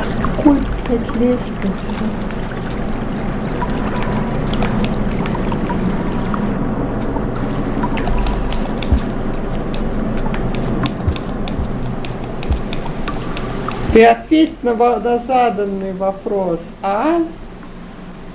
Какой, блядь, лестница? Ты ответь на заданный вопрос, а?